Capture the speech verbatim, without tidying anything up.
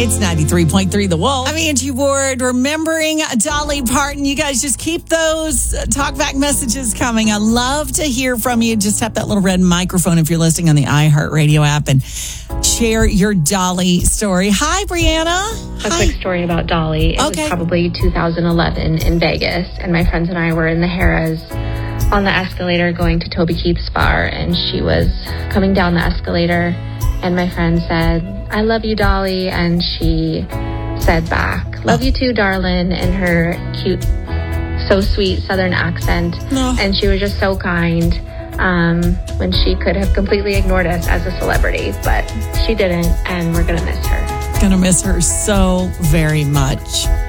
It's ninety-three point three The Wolf. I'm Angie Ward, remembering Dolly Parton. You guys just keep those talkback messages coming. I love to hear from you. Just tap that little red microphone if you're listening on the iHeartRadio app and share your Dolly story. Hi, Brianna. A Hi. quick story about Dolly. It Okay. was probably two thousand eleven in Vegas, and my friends and I were in the Harrah's on the escalator going to Toby Keith's bar, and she was coming down the escalator, and my friend said, "I love you, Dolly," and she said back, "Love you too, darling," in her cute, so sweet Southern accent. No. And she was just so kind um, when she could have completely ignored us as a celebrity, but she didn't, and we're going to miss her. Gonna miss her so very much.